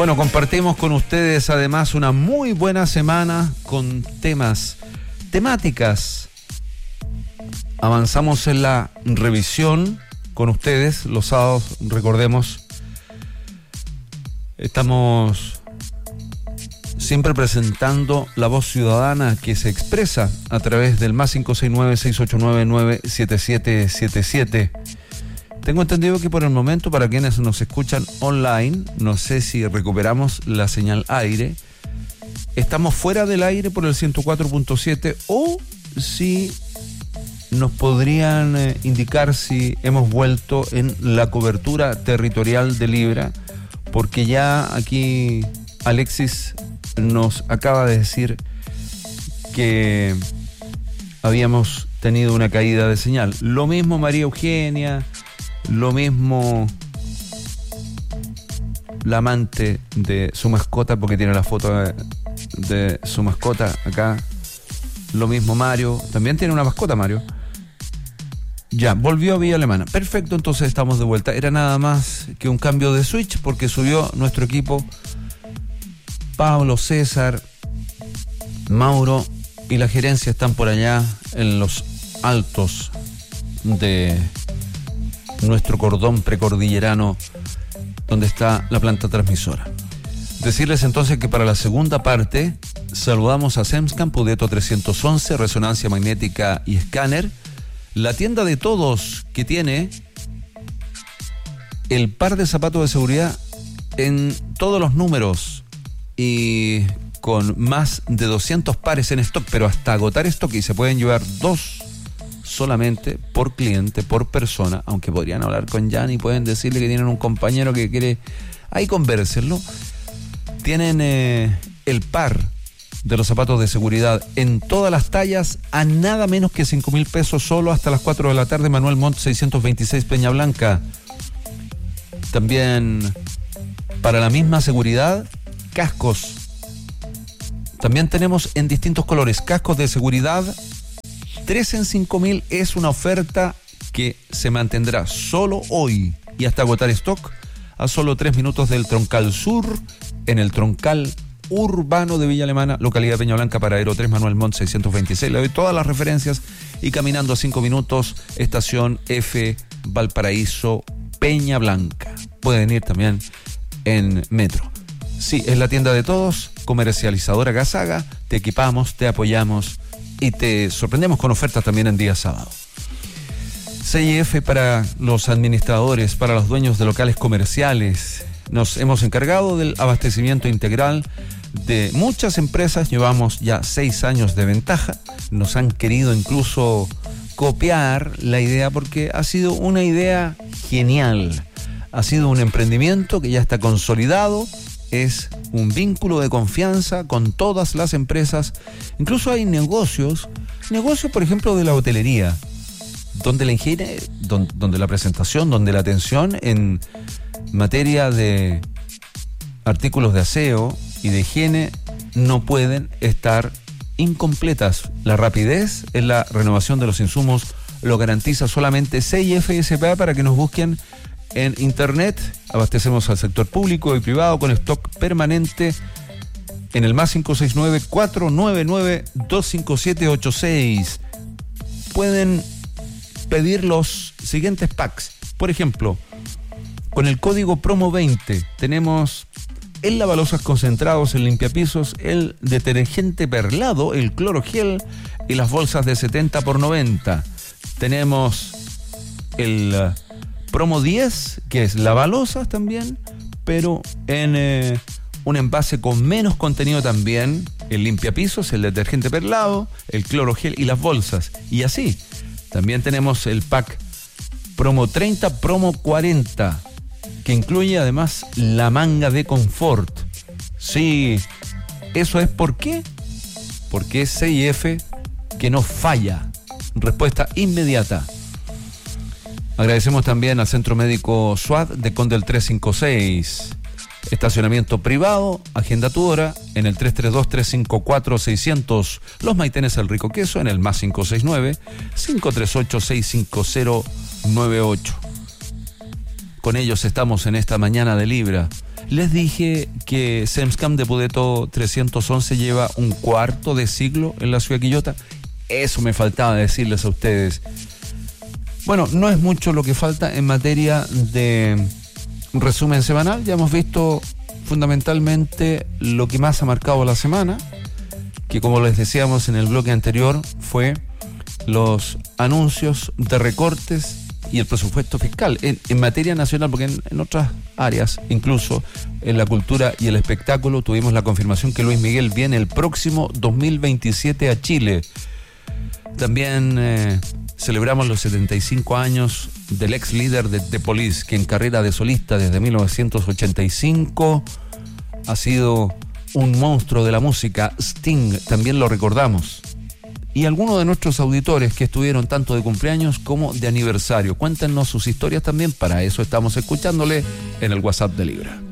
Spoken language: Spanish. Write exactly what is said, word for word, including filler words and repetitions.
Bueno, compartimos con ustedes además una muy buena semana con temas, temáticas. Avanzamos en la revisión con ustedes los sábados, recordemos. Estamos siempre presentando la voz ciudadana que se expresa a través del más cinco seis nueve, seis ocho nueve, nueve siete siete siete siete. Tengo entendido que por el momento, para quienes nos escuchan online, no sé si recuperamos la señal aire, estamos fuera del aire por el ciento cuatro punto siete, o si nos podrían eh, indicar si hemos vuelto en la cobertura territorial de Libra, porque ya aquí Alexis nos acaba de decir que habíamos tenido una caída de señal. Lo mismo María Eugenia, lo mismo la amante de su mascota, porque tiene la foto de, de su mascota acá. Lo mismo Mario, también tiene una mascota Mario. Ya, volvió a Villa Alemana. Perfecto, entonces estamos de vuelta. Era nada más que un cambio de switch, porque subió nuestro equipo. Pablo, César, Mauro y la gerencia están por allá en los altos de nuestro cordón precordillerano, donde está la planta transmisora. Decirles entonces que para la segunda parte saludamos a Semscan, Pudeto trescientos once, resonancia magnética y escáner, la tienda de todos que tiene el par de zapatos de seguridad en todos los números y con más de doscientos pares en stock, pero hasta agotar stock, y se pueden llevar dos solamente por cliente, por persona, aunque podrían hablar con Jan y pueden decirle que tienen un compañero que quiere, ahí convérsenlo. Tienen eh, el par de los zapatos de seguridad en todas las tallas a nada menos que cinco mil pesos solo hasta las cuatro de la tarde. Manuel Montt seiscientos veintiséis, Peña Blanca. También para la misma seguridad, cascos. También tenemos en distintos colores cascos de seguridad. tres en cinco mil es una oferta que se mantendrá solo hoy y hasta agotar stock, a solo tres minutos del Troncal Sur, en el Troncal Urbano de Villa Alemana, localidad de Peña Blanca, Paradero tres, Manuel Montt seiscientos veintiséis. Le doy todas las referencias y caminando a cinco minutos, estación F, Valparaíso, Peña Blanca. Pueden ir también en metro. Sí, es la tienda de todos, comercializadora Gazaga. Te equipamos, te apoyamos y te sorprendemos con ofertas también en día sábado. C I F para los administradores, para los dueños de locales comerciales. Nos hemos encargado del abastecimiento integral de muchas empresas. Llevamos ya seis años de ventaja. Nos han querido incluso copiar la idea porque ha sido una idea genial. Ha sido un emprendimiento que ya está consolidado. Es un vínculo de confianza con todas las empresas. Incluso hay negocios, negocios por ejemplo de la hotelería, donde la higiene, donde, donde la presentación, donde la atención en materia de artículos de aseo y de higiene no pueden estar incompletas. La rapidez en la renovación de los insumos lo garantiza solamente C I F S P A, para que nos busquen en internet. Abastecemos al sector público y privado con stock permanente en el más cinco seis nueve, cuatro nueve nueve, dos cinco siete ocho seis. Pueden pedir los siguientes packs. Por ejemplo, con el código promo veinte tenemos el lavalosas concentrados, el limpiapisos, el detergente perlado, el clorogel y las bolsas de setenta por noventa. Tenemos el uh, promo diez, que es lavalosas también, pero en eh, un envase con menos contenido también, el limpiapisos, el detergente perlado, el clorogel y las bolsas. Y así, también tenemos el pack promo treinta, promo cuarenta, que incluye además la manga de confort. Sí, eso es ¿por qué? Porque es C I F que no falla. Respuesta inmediata. Agradecemos también al Centro Médico SWAT de Condel trescientos cincuenta y seis. Estacionamiento privado, agenda tu hora en el tres tres dos, tres cinco cuatro, seiscientos. Los Maitenes El Rico Queso en el más cinco seis nueve, cinco tres ocho, seis cinco cero nueve ocho. Con ellos estamos en esta mañana de Libra. Les dije que Semscam de Pudeto trescientos once lleva un cuarto de siglo en la ciudad de Quillota. Eso me faltaba decirles a ustedes. Bueno, no es mucho lo que falta en materia de resumen semanal. Ya hemos visto fundamentalmente lo que más ha marcado la semana, que como les decíamos en el bloque anterior, fue los anuncios de recortes y el presupuesto fiscal en, en materia nacional, porque en, en otras áreas, incluso en la cultura y el espectáculo, tuvimos la confirmación que Luis Miguel viene el próximo dos mil veintisiete a Chile. También eh, celebramos los setenta y cinco años del ex líder de The Police, que en carrera de solista desde mil novecientos ochenta y cinco ha sido un monstruo de la música. Sting, también lo recordamos. Y algunos de nuestros auditores que estuvieron tanto de cumpleaños como de aniversario. Cuéntenos sus historias también, para eso estamos escuchándole en el WhatsApp de Libra.